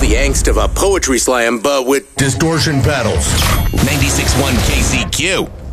the angst of a poetry slam, but with distortion pedals. 96.1 KCQ.